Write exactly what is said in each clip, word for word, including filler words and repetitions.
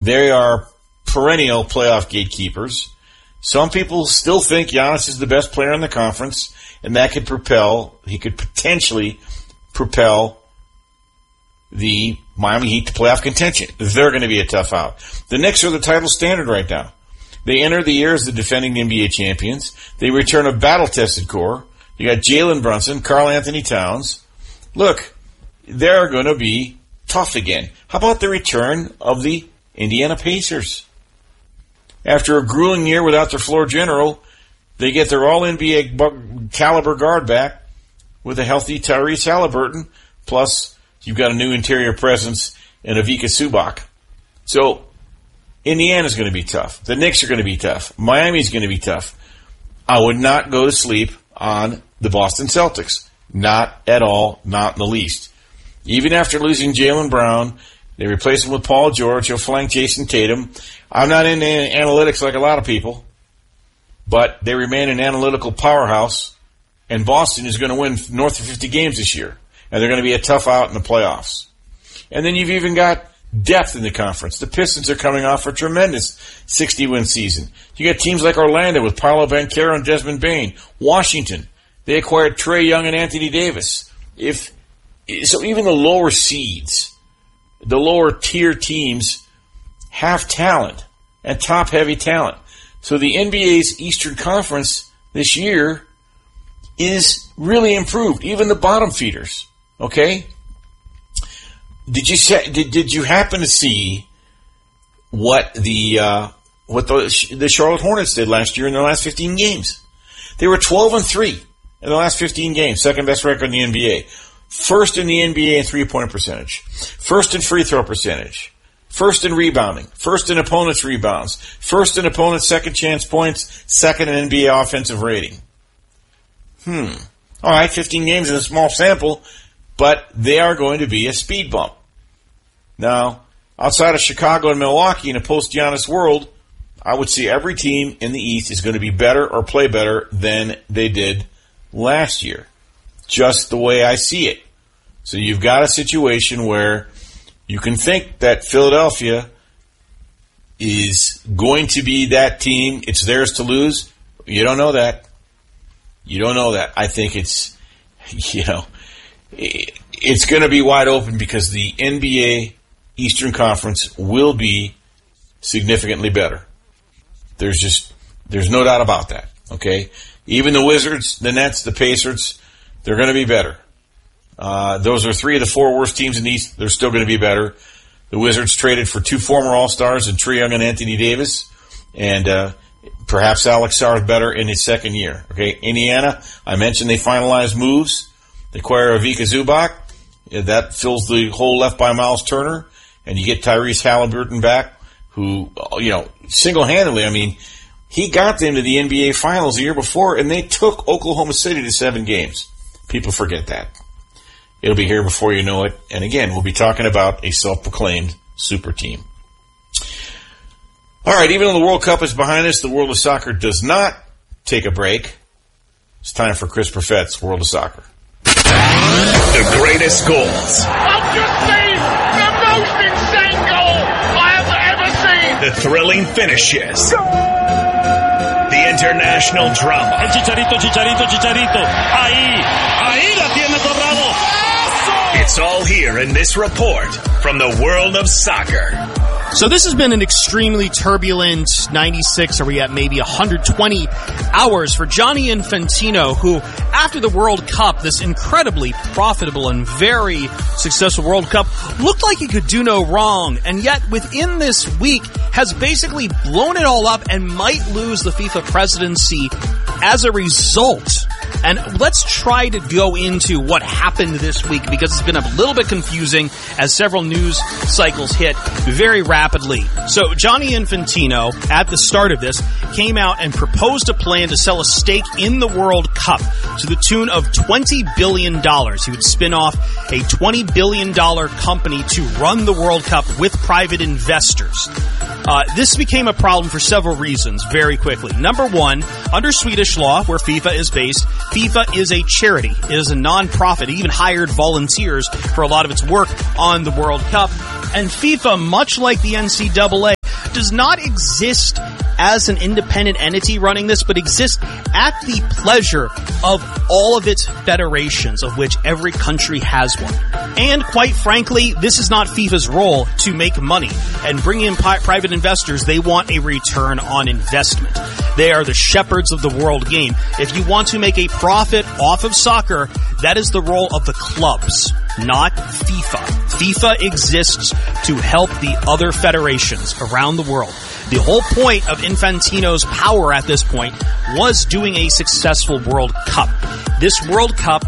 They are perennial playoff gatekeepers. Some people still think Giannis is the best player in the conference, and that could propel, he could potentially propel the Miami Heat to playoff contention. They're going to be a tough out. The Knicks are the title standard right now. They enter the year as the defending N B A champions. They return a battle-tested core. You got Jalen Brunson, Karl Anthony Towns. Look, they're going to be tough again. How about the return of the Indiana Pacers? After a grueling year without their floor general, they get their all-N B A caliber guard back with a healthy Tyrese Haliburton, plus you've got a new interior presence in Ivica Zubac. So, Indiana's going to be tough. The Knicks are going to be tough. Miami's going to be tough. I would not go to sleep on the Boston Celtics. Not at all, not in the least. Even after losing Jaylen Brown, they replace him with Paul George. He'll flank Jason Tatum. I'm not into analytics like a lot of people, but they remain an analytical powerhouse, and Boston is going to win north of fifty games this year, and they're going to be a tough out in the playoffs. And then you've even got depth in the conference. The Pistons are coming off a tremendous sixty-win season. You got teams like Orlando with Paolo Banchero and Desmond Bane. Washington, they acquired Trae Young and Anthony Davis. If so, even the lower seeds, the lower tier teams have talent and top-heavy talent. So the N B A's Eastern Conference this year is really improved. Even the bottom feeders, okay? Did you say, did did you happen to see what the uh, what the the Charlotte Hornets did last year in their last fifteen games? They were twelve and three in the last fifteen games, second best record in the N B A, first in the N B A in three point percentage, first in free throw percentage, first in rebounding, first in opponents' rebounds, first in opponents' second chance points, second in N B A offensive rating. Hmm. All right, fifteen games in a small sample. But they are going to be a speed bump. Now, outside of Chicago and Milwaukee in a post-Giannis world, I would say every team in the East is going to be better or play better than they did last year. Just the way I see it. So you've got a situation where you can think that Philadelphia is going to be that team. It's theirs to lose. You don't know that. You don't know that. I think it's, you know, it's going to be wide open because the N B A Eastern Conference will be significantly better. There's just, there's no doubt about that, okay? Even the Wizards, the Nets, the Pacers, they're going to be better. Uh, those are three of the four worst teams in the East. They're still going to be better. The Wizards traded for two former All-Stars in Trae Young and Anthony Davis, and uh, perhaps Alex Sarr better in his second year, okay? Indiana, I mentioned they finalized moves. They acquire Ivica Zubac. That fills the hole left by Miles Turner. And you get Tyrese Haliburton back, who, you know, single-handedly, I mean, he got them to the N B A Finals the year before, and they took Oklahoma City to seven games. People forget that. It'll be here before you know it. And again, we'll be talking about a self-proclaimed super team. All right, even though the World Cup is behind us, the world of soccer does not take a break. It's time for Chris Perfett's World of Soccer. The greatest goals. I've just seen the most insane goal I have ever seen. The thrilling finishes. Goal! The international drama. El Chicharito, Chicharito, Chicharito. Ahí, ahí la tiene Torrado. It's all here in this report from the world of soccer. So this has been an extremely turbulent ninety-six, are we at maybe one hundred twenty hours for Gianni Infantino, who, after the World Cup, this incredibly profitable and very successful World Cup, looked like he could do no wrong, and yet within this week has basically blown it all up and might lose the FIFA presidency as a result. And let's try to go into what happened this week, because it's been a little bit confusing as several news cycles hit very rapidly. So Gianni Infantino, at the start of this, came out and proposed a plan to sell a stake in the World Cup to the tune of twenty billion dollars. He would spin off a twenty billion dollars company to run the World Cup with private investors. Uh, this became a problem for several reasons very quickly. Number one, under Swedish law, where FIFA is based, FIFA is a charity. It is a non-profit. It even hired volunteers for a lot of its work on the World Cup. And FIFA, much like the N C double A, does not exist as an independent entity running this, but exists at the pleasure of all of its federations, of which every country has one. And quite frankly, this is not FIFA's role to make money and bring in pi- private investors. They want a return on investment. They are the shepherds of the world game. If you want to make a profit off of soccer, that is the role of the clubs, not FIFA. FIFA exists to help the other federations around the world. The whole point of Infantino's power at this point was doing a successful World Cup. This World Cup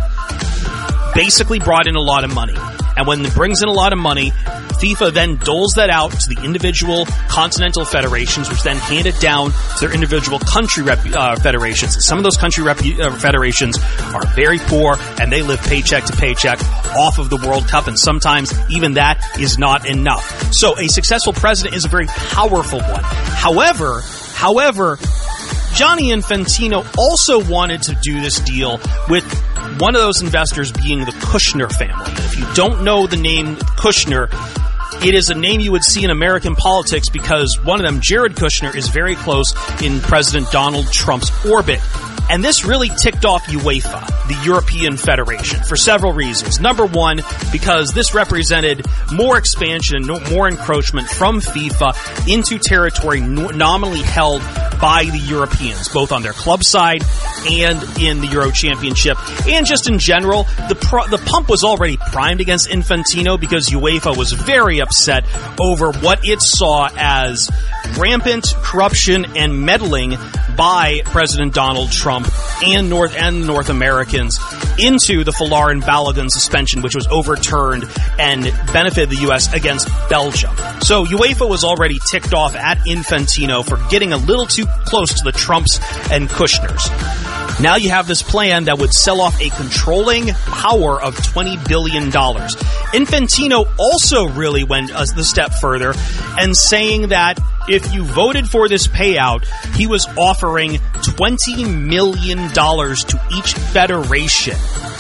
basically brought in a lot of money. And when it brings in a lot of money, FIFA then doles that out to the individual continental federations, which then hand it down to their individual country rep, uh, federations. Some of those country rep, uh, federations are very poor, and they live paycheck to paycheck off of the World Cup, and sometimes even that is not enough. So a successful president is a very powerful one. However, however, Gianni Infantino also wanted to do this deal with one of those investors being the Kushner family. And if you don't know the name Kushner, it is a name you would see in American politics because one of them, Jared Kushner, is very close in President Donald Trump's orbit. And this really ticked off UEFA, the European Federation, for several reasons. Number one, because this represented more expansion, more encroachment from FIFA into territory nominally held by the Europeans, both on their club side and in the Euro Championship. And just in general, the pro- the pump was already primed against Infantino because UEFA was very upset over what it saw as rampant corruption and meddling by President Donald Trump and North and North Americans into the Falar and Balogun suspension, which was overturned and benefited the U S against Belgium. So UEFA was already ticked off at Infantino for getting a little too close to the Trumps and Kushners. Now you have this plan that would sell off a controlling power of twenty billion dollars. Infantino also really went a step further and saying that if you voted for this payout, he was offering twenty million dollars to each federation.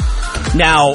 Now,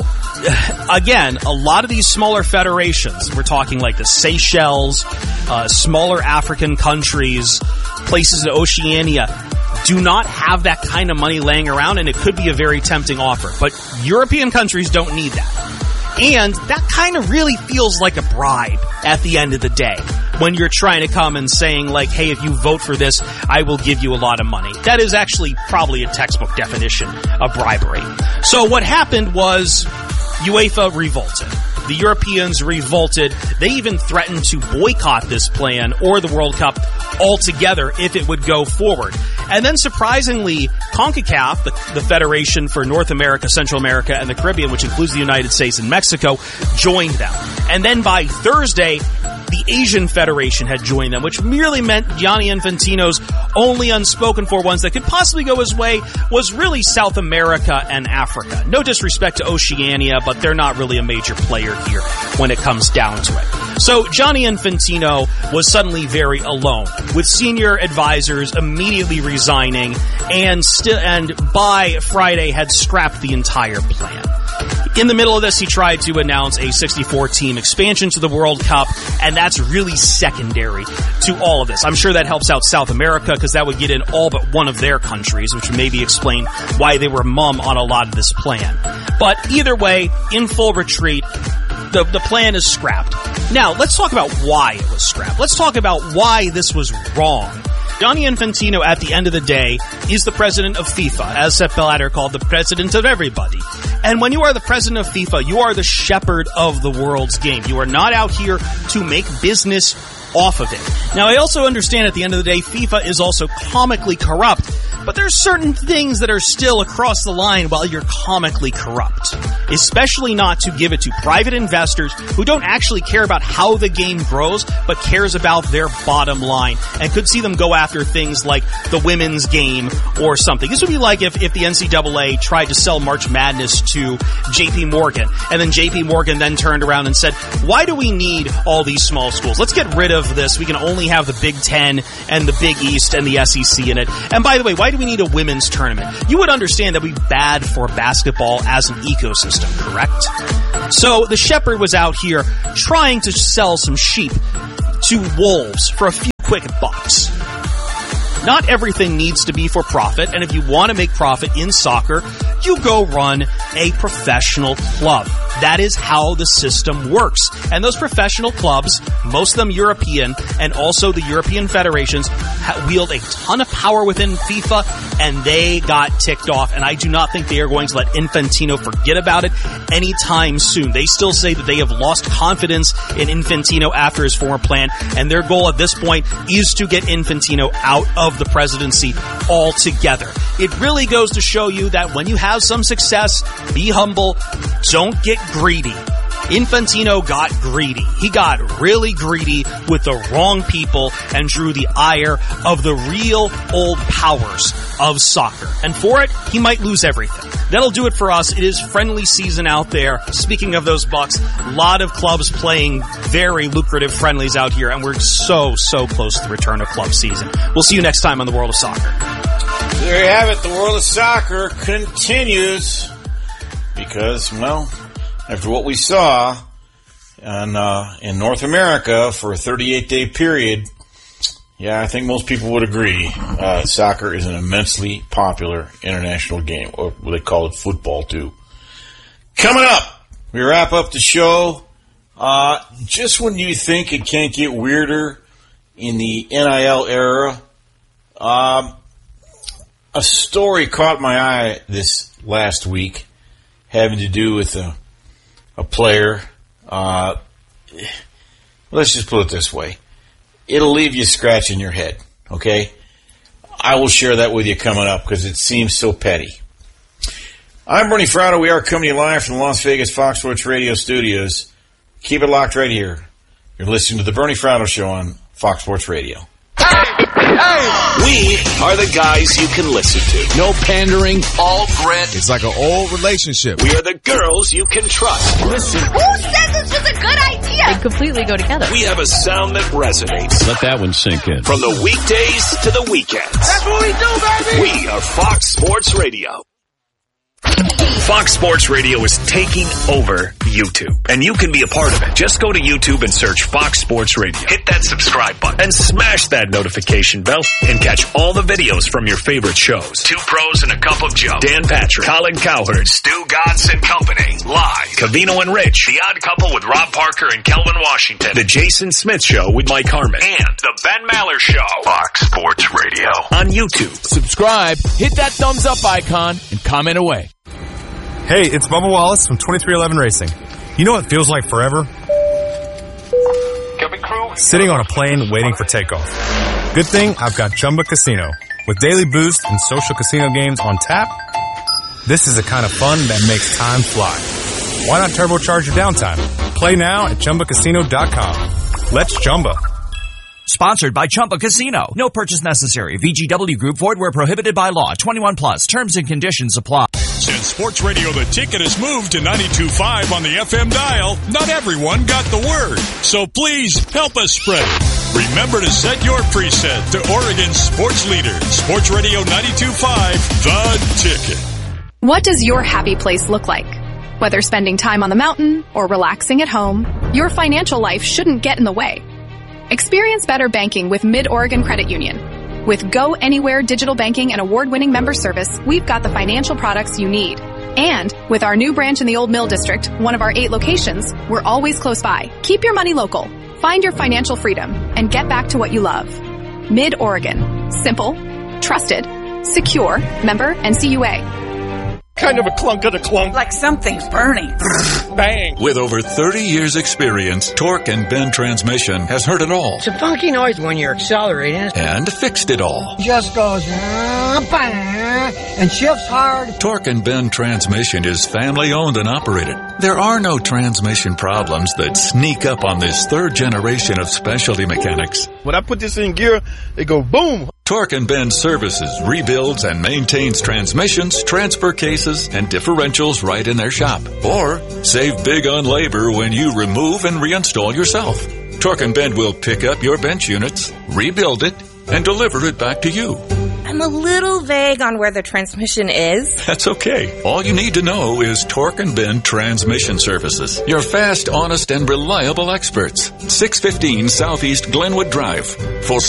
again, a lot of these smaller federations, we're talking like the Seychelles, uh, smaller African countries, places in Oceania, do not have that kind of money laying around, and it could be a very tempting offer. But European countries don't need that. And that kind of really feels like a bribe at the end of the day when you're trying to come and saying, like, hey, if you vote for this, I will give you a lot of money. That is actually probably a textbook definition of bribery. So what happened was UEFA revolted. The Europeans revolted. They even threatened to boycott this plan or the World Cup altogether if it would go forward. And then surprisingly, CONCACAF, the, the Federation for North America, Central America, and the Caribbean, which includes the United States and Mexico, joined them. And then by Thursday, the Asian Federation had joined them, which merely meant Gianni Infantino's only unspoken for ones that could possibly go his way was really South America and Africa. No disrespect to Oceania, but they're not really a major player here when it comes down to it. So Gianni Infantino was suddenly very alone, with senior advisors immediately resigning, and still, and by Friday had scrapped the entire plan. In the middle of this, he tried to announce a sixty-four team expansion to the World Cup, and that's really secondary to all of this. I'm sure that helps out South America, because that would get in all but one of their countries, which would maybe explain why they were mum on a lot of this plan. But either way, in full retreat, the, the plan is scrapped. Now, let's talk about why it was scrapped. Let's talk about why this was wrong. Gianni Infantino, at the end of the day, is the president of FIFA, as Sepp Blatter called the president of everybody. And when you are the president of FIFA, you are the shepherd of the world's game. You are not out here to make business off of it. Now, I also understand at the end of the day, FIFA is also comically corrupt, but there's certain things that are still across the line while you're comically corrupt. Especially not to give it to private investors who don't actually care about how the game grows, but cares about their bottom line, and could see them go after things like the women's game or something. This would be like if, if the N C double A tried to sell March Madness to J P Morgan, and then J P Morgan then turned around and said, why do we need all these small schools? Let's get rid of this. We can only have the Big Ten and the Big East and the S E C in it. And by the way, why Why do we need a women's tournament? You would understand that would be bad for basketball as an ecosystem, correct? So the shepherd was out here trying to sell some sheep to wolves for a few quick bucks. Not everything needs to be for profit, and if you want to make profit in soccer, you go run a professional club. That is how the system works. And those professional clubs, most of them European, and also the European federations, ha- wield a ton of power within FIFA, and they got ticked off. And I do not think they are going to let Infantino forget about it anytime soon. They still say that they have lost confidence in Infantino after his former plan, and their goal at this point is to get Infantino out of the presidency altogether. It really goes to show you that when you have some success, be humble, don't get greedy. Infantino got greedy. He got really greedy with the wrong people and drew the ire of the real old powers of soccer. And for it, he might lose everything. That'll do it for us. It is friendly season out there. Speaking of those Bucks, a lot of clubs playing very lucrative friendlies out here, and we're so, so close to the return of club season. We'll see you next time on The World of Soccer. There you have it. The World of Soccer continues because, well, after what we saw in, uh, in North America for a thirty-eight day period, yeah, I think most people would agree. Uh, soccer is an immensely popular international game, or they call it football too. Coming up, we wrap up the show. Uh, just when you think it can't get weirder in the N I L era, um, a story caught my eye this last week having to do with a, a player. Uh, let's just put it this way. It'll leave you scratching your head, okay? I will share that with you coming up because it seems so petty. I'm Bernie Fratto. We are coming to you live from the Las Vegas Fox Sports Radio studios. Keep it locked right here. You're listening to The Bernie Fratto Show on Fox Sports Radio. We are the guys you can listen to. No pandering, all grit. It's like an old relationship. We are the girls you can trust. Listen. Who said this was a good idea? They completely go together. We have a sound that resonates. Let that one sink in. From the weekdays to the weekends. That's what we do, baby! We are Fox Sports Radio. Fox Sports Radio is taking over YouTube, and you can be a part of it. Just go to YouTube and search Fox Sports Radio. Hit that subscribe button and smash that notification bell and catch all the videos from your favorite shows. Two Pros and a Cup of Joe. Dan Patrick, Colin Cowherd, Stu Godson Company. Live. Cavino and Rich. The Odd Couple with Rob Parker and Kelvin Washington. The Jason Smith Show with Mike Harmon. And The Ben Maller Show. Fox Sports Radio. On YouTube. Subscribe, hit that thumbs up icon, and comment away. Hey, it's Bubba Wallace from twenty-three eleven Racing. You know what feels like forever? Sitting on a plane waiting for takeoff. Good thing I've got Chumba Casino. With daily boost and social casino games on tap, this is the kind of fun that makes time fly. Why not turbocharge your downtime? Play now at Chumba Casino dot com. Let's Chumba. Sponsored by Chumba Casino. No purchase necessary. V G W Group. Void where prohibited by law. twenty-one plus. Terms and conditions apply. Since Sports Radio The Ticket has moved to ninety-two point five on the F M dial, not everyone got the word. So please help us spread it. Remember to set your preset to Oregon's sports leader. Sports Radio ninety-two point five, The Ticket. What does your happy place look like? Whether spending time on the mountain or relaxing at home, your financial life shouldn't get in the way. Experience better banking with Mid-Oregon Credit Union. With Go Anywhere digital banking and award-winning member service, we've got the financial products you need. And with our new branch in the Old Mill District, one of our eight locations, we're always close by. Keep your money local. Find your financial freedom and get back to what you love. Mid-Oregon. Simple, trusted, secure, member N C U A. Kind of a clunk of the clunk. Like something's burning. Bang. With over thirty years experience, Torque and Bend Transmission has heard it all. It's a funky noise when you're accelerating. And fixed it all. Just goes bang and shifts hard. Torque and Bend Transmission is family owned and operated. There are no transmission problems that sneak up on this third generation of specialty mechanics. When I put this in gear, it goes boom. Torque and Bend services, rebuilds, and maintains transmissions, transfer cases, and differentials right in their shop. Or save big on labor when you remove and reinstall yourself. Torque and Bend will pick up your bench units, rebuild it, and deliver it back to you. I'm a little vague on where the transmission is. That's okay. All you need to know is Torque and Bend Transmission Services. Your fast, honest, and reliable experts. six fifteen Southeast Glenwood Drive. For